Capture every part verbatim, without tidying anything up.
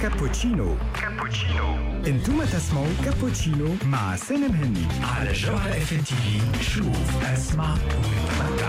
كابوتشينو. كابوتشينو انتم تسمعوا كابوتشينو مع سالم هني على جوهرة اف ام تي في. شوف اسمع وتمتع.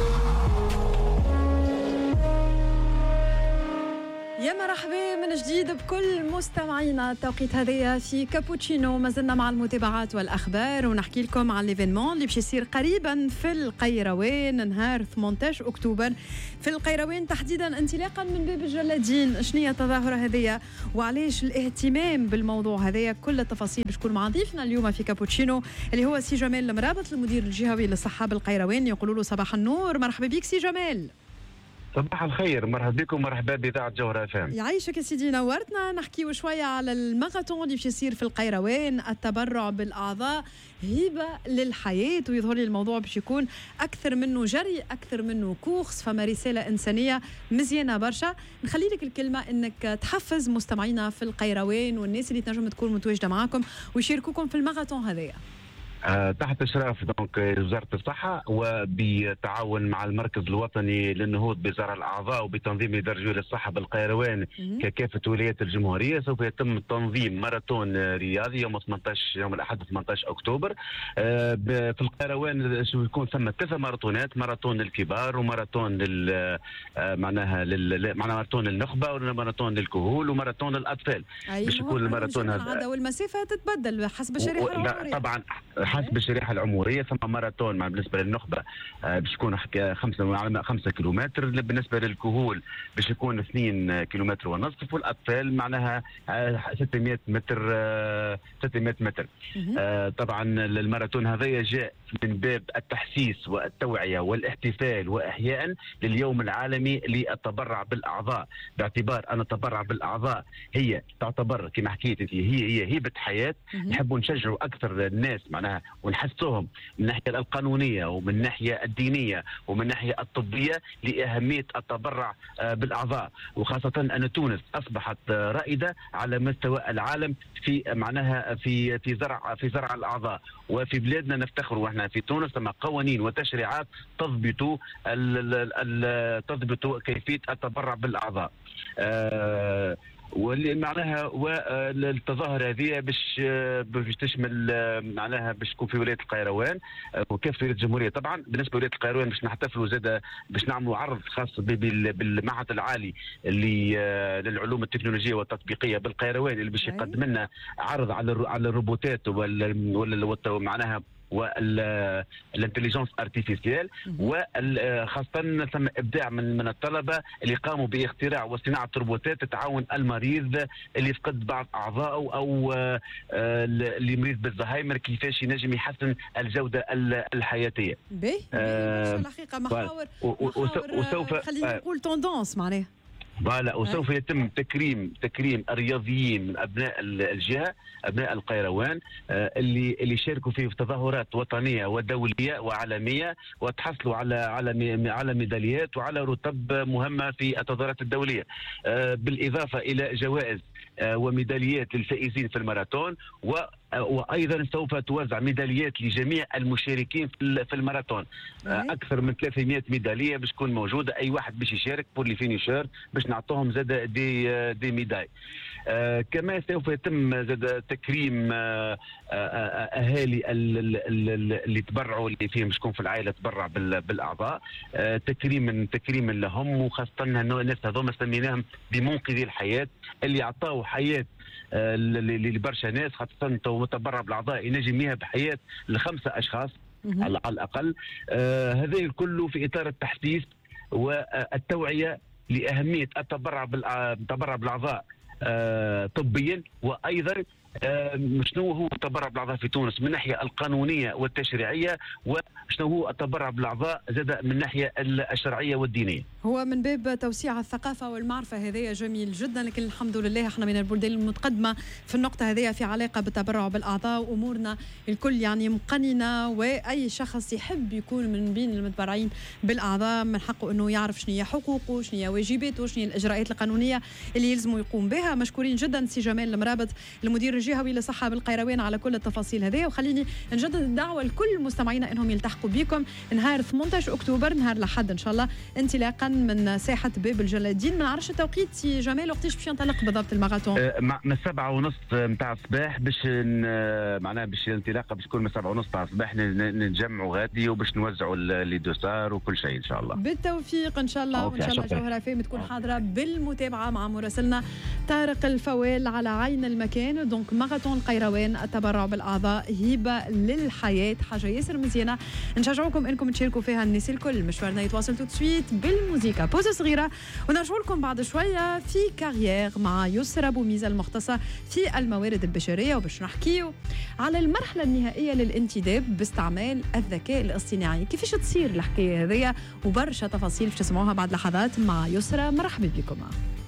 يا مرحبا من جديد بكل مستمعينا. التوقيت هذايا في كابوتشينو ما زلنا مع المتابعات والأخبار ونحكي لكم عن ليفينمون اللي باش يصير قريبا في القيروان نهار ثمانية عشر أكتوبر في القيروان تحديدا انطلاقا من باب الجلادين. شنية التظاهرة هذيا وعلاش الاهتمام بالموضوع هذايا؟ كل التفاصيل باش تكون مع ضيفنا اليوم في كابوتشينو اللي هو سي جمال المرابط المدير الجهوي للصحة بالقيروان. يقولوا له صباح النور. مرحبا بك سي جمال. صباح الخير، مرحبا بكم، مرحبا بإذاعة جوهرة اف ام. يعيشك يا سيدي، نورتنا. نحكيو شوية على الماراثون اللي باش يصير في القيروان، التبرع بالأعضاء هبة للحياة، ويظهر لي الموضوع باش يكون أكثر منه جري أكثر منه كورس، فما رسالة إنسانية مزيانة برشا. نخلي لك الكلمة إنك تحفز مستمعينا في القيروان والناس اللي تنجم تكون متواجدة معكم ويشاركوكم في الماراثون هذايا. أه تحت إشراف دونك وزارة الصحة وبالتعاون مع المركز الوطني للنهوض بزرع الأعضاء وبتنظيم إدارة للصحة بالقيروان ككافة ولايات الجمهورية. سوف يتم تنظيم ماراثون رياضي يوم ثمانية عشر يوم الأحد ثمانية عشر أكتوبر. أه في القيروان يكون ثم ثلاثة ماراثونات، ماراثون للكبار وماراثون لل أه معناها لل معناها ماراثون للنخبة وماراثون للكهول وماراثون للأطفال. أيوة، باش يكون الماراثون هذا والمسافة تتبدل حسب الشريحة العمرية. طبعا حسب الشريحة العمرية. ثم ماراثون مع بالنسبة للنخبة آه باش يكون خمسة خمسة كيلومتر، بالنسبة للكهول باش يكون اثنين كيلومتر ونصف، والأطفال معناها آه ستمائة متر آه ستمائة متر. آه طبعا الماراثون هذا جاء من باب التحسيس والتوعية والاحتفال وإحياء لليوم العالمي للتبرع بالأعضاء، باعتبار أن التبرع بالأعضاء هي تعتبر كما حكيت هي هي هبة حياة. نحب نشجعوا أكثر الناس معناها ونحسهم من الناحية القانونية ومن الناحية الدينية ومن الناحية الطبية لأهمية التبرع بالأعضاء، وخاصة أن تونس أصبحت رائدة على مستوى العالم في معناها في في زرع في زرع الأعضاء. وفي بلادنا نفتخر واحنا في تونس ثم قوانين وتشريعات تضبط تضبط كيفية التبرع بالأعضاء. أه واللي معناها والتظاهر هذه باش باش تشمل معناها باش تكون في ولايه القيروان وكافه ولايات الجمهوريه. طبعا بالنسبه لولايه القيروان باش نحتفلوا زاده باش نعملوا عرض خاص بالمعهد العالي اللي للعلوم التكنولوجيه والتطبيقيه بالقيروان اللي باش يقدم لنا عرض على على الروبوتات ولا معناها والانتليجنس ارتيفيسيال، وخاصة ثم ابداع من من الطلبة اللي قاموا باختراع وصناعة روبوتات تتعاون المريض اللي فقد بعض اعضائه او اللي مريض بالزهايمر كيفاش ينجم يحسن الجودة الحياتية. باهي آه الحقيقة محاور وسوف خلينا نقول توندونس معناها فوالا. وسوف يتم تكريم تكريم الرياضيين من ابناء الجهه ابناء القيروان اللي اللي شاركوا في تظاهرات وطنيه ودوليه وعالميه وتحصلوا على على على ميداليات وعلى رتب مهمه في التظاهرات الدوليه، بالاضافه الى جوائز وميداليات للفائزين في الماراثون. و وايضا سوف توزع ميداليات لجميع المشاركين في الماراثون. اكثر من ثلاثمائة ميداليه باش تكون موجوده، اي واحد باش يشارك بور لي فينيشور باش نعطوهم زاد دي دي ميداي. آه كما سوف يتم زاد تكريم آه آه اهالي اللي تبرعوا اللي فيهم شكون في العائله تبرع بالاعضاء. آه تكريم تكريم لهم، وخاصه الناس هذوما سميناهم بمنقذي الحياه اللي عطاوا حياه لبرشا ناس، خاصة تبرع بالأعضاء ينجم يهب بحياة لخمسة أشخاص على الأقل. آه هذا الكل في إطار التحسيس والتوعية لأهمية التبرع بالتبرع بالأعضاء آه طبيا، وأيضا آه شنو هو التبرع بالأعضاء في تونس من الناحية القانونية والتشريعية، وشنو هو التبرع بالأعضاء زاد من الناحية الشرعية والدينية. هو من باب توسيع الثقافة والمعرفة هذايا جميل جدا، لكن الحمد لله احنا من البلدان المتقدمة في النقطة هذيا في علاقة بالتبرع بالأعضاء، وأمورنا الكل يعني مقننة، وأي شخص يحب يكون من بين المتبرعين بالأعضاء من حقه أنه يعرف شنو هي حقوقه، شنو هي واجباته، شنو هي الإجراءات القانونية اللي يلزمه يقوم بها. مشكورين جدا سي جمال المرابط المدير الجهوي للصحه بالقيروان على كل التفاصيل هذه. وخليني نجدد الدعوه لكل مستمعينا انهم يلتحقوا بكم نهار ثمانية عشر اكتوبر نهار الاحد ان شاء الله انطلاقا من ساحه باب الجلادين. ما نعرفش التوقيت سي جمال وقتاش باش ينطلق بالضبط الماراثون؟ أه من سبعة ونص نتاع الصباح باش معناها باش الانطلاقه باش تكون من سبعة ونص نتاع الصباح نتجمعوا غادي وباش نوزعوا لي دوسار وكل شيء ان شاء الله. بالتوفيق ان شاء الله. وان شاء الله جوهره فهم تكون حاضره بالمتابعه مع مراسلنا طارق الفوال على عين المكان. دونك ماراثون القيروان التبرع بالاعضاء هبه للحياه، حاجه ياسر مزيانه نشجعوكم انكم تشاركوا فيها الناس الكل. مشوارنا يتواصل تو سويت بالموسيقى بوزه صغيره ونرجع لكم بعد شويه في كارير مع يسرى بوميزه المختصه في الموارد البشريه، وباش نحكيو على المرحله النهائيه للانتداب باستعمال الذكاء الاصطناعي. كيفاش تصير الحكايه هذيا وبرشا تفاصيل باش تسمعوها بعد لحظات مع يسرى. مرحبا بكم.